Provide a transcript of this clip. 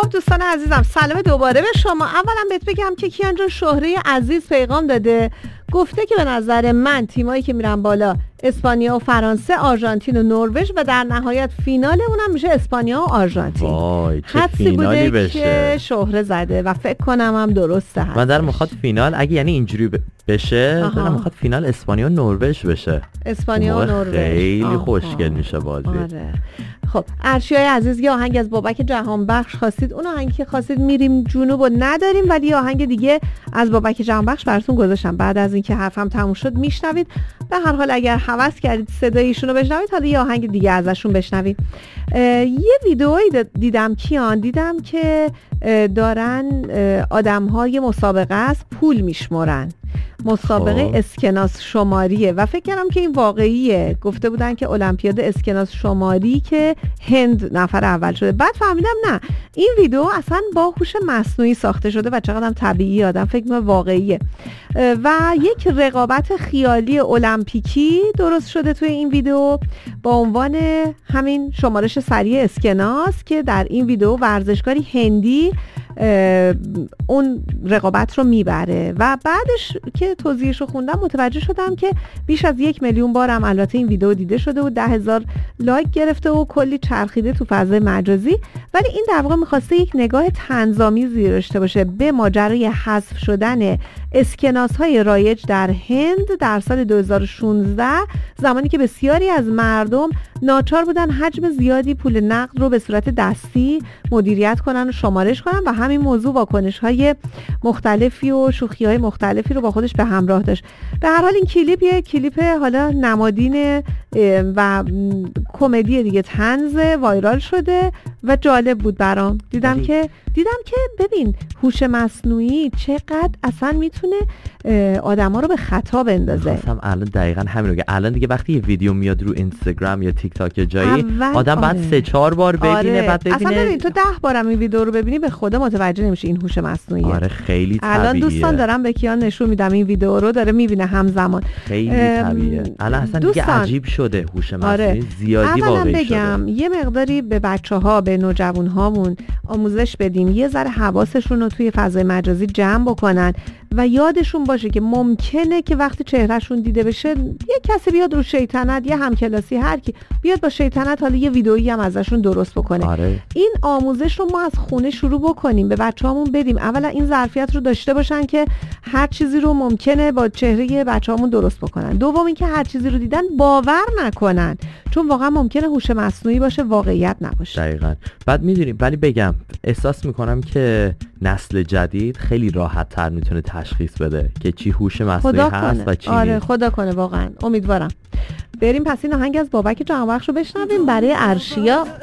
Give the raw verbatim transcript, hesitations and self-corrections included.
دوستان عزیزم، سلام دوباره به شما. اولا بهت بگم که کیان جان شهره عزیز پیغام داده، گفته که به نظر من تیمایی که میرن بالا اسپانیا و فرانسه، آرژانتین و نروژ و در نهایت فینال اونم میشه اسپانیا و آرژانتین. وای چه حدسی فینالی بوده بشه که شهره زده و فکر کنم هم درسته. من در مخاط فینال اگه یعنی اینجوری ب... بشه در مخاط فینال اسپانیا و نروژ بشه. اسپانیا و نروژ خیلی آه خوشگل آه. میشه بازی. آره. خب ارشیای عزیز یه آهنگ از بابک جهانبخش خواستید، اون آهنگی که خواستید میریم جنوب و نداریم، ولی یه آهنگ دیگه از بابک جهانبخش براتون گذاشتم. بعد از اینکه حرفم تموم شد میشنوید. به هر حال اگر هوس کردید صدای ایشونو بشنوید، حالا یه آهنگ دیگه ازشون بشنوید. یه ویدئویی دیدم کیان، دیدم که دارن آدم‌های مسابقه است پول میشمرن، مسابقه خب. اسکناس شماریه و فکر کردم که این واقعیه. گفته بودن که المپیاد اسکناس شماری که هند نفر اول شده. بعد فهمیدم نه، این ویدیو اصلا با هوش مصنوعی ساخته شده و چقدر هم طبیعی، آدم فکر می‌کنه واقعیه و یک رقابت خیالی المپیکی درست شده توی این ویدیو با عنوان همین شمارش سریع اسکناس که در این ویدیو ورزشکاری هندی اون رقابت رو میبره و بعدش که توضیحش رو خوندم متوجه شدم که بیش از یک میلیون بار هم البته این ویدیو دیده شده و ده هزار لایک گرفته و کلی چرخیده تو فضای مجازی. ولی این در واقع میخواسته یک نگاه طنزآمیزی داشته باشه به ماجرای حذف شدن اسکناس های رایج در هند در سال دو هزار و شانزده، زمانی که بسیاری از مردم ناچار بودن حجم زیادی پول نقد رو به صورت دستی مدیریت کنن و شمارش کنن و همین موضوع واکنش های مختلفی و شوخی های مختلفی رو با خودش به همراه داشت. به هر حال این کلیپ یه کلیپ حالا نمادین و کمدی دیگه، طنز وایرال شده و جالب بود برام. دیدم بلی. که دیدم که ببین هوش مصنوعی چقدر اصلا میتونه آدما رو به خطا بندازه. خواستم الان دقیقاً همین رو که الان دیگه وقتی یه ویدیو میاد رو اینستاگرام یا تیک تاک یا جایی آدم آره. بعد سه چهار بار ببینه آره. بعد ببینه اصلا ببین تو ده بارم این ویدیو رو ببینی به خدا متوجه نمیشه این هوش مصنوعیه. آره خیلی طبیعیه. الان دوستان دارم به کیان نشون میدم این ویدیو رو، داره میبینه همزمان. خیلی طبیعیه. الان اصلا دیگه عجیب شده هوش مصنوعی. آره. زیادی واقعی شده. بگم یه مقداری به بچه‌ها، به نوجوان‌هامون آموزش بدیم، یه ذره حواسشون رو توی فضای مجازی جمع بکنن و یادشون باشه که ممکنه که وقتی چهرهشون دیده بشه یه کسی بیاد رو شیطنت، یه همکلاسی هر کی بیاد با شیطنت حالا یه ویدئویی هم ازشون درست بکنه. آره. این آموزش رو ما از خونه شروع بکنیم، به بچه‌هامون بدیم. اولا این ظرفیت رو داشته باشن که هر چیزی رو ممکنه با چهره بچه‌هامون درست بکنن. دوم اینکه هر چیزی رو دیدن باور نکنن، چون واقعا ممکنه هوش مصنوعی باشه واقعیت نباشه. دقیقاً. بعد میدونی ولی بگم احساس میکنم که نسل جدید خیلی راحت تر میتونه تشخیص بده که چی هوش مصنوعی هست و چی آره نیست. خدا کنه واقعا، امیدوارم. بریم پس این آهنگ از بابک جهانبخش رو بشنویم برای ارشیا.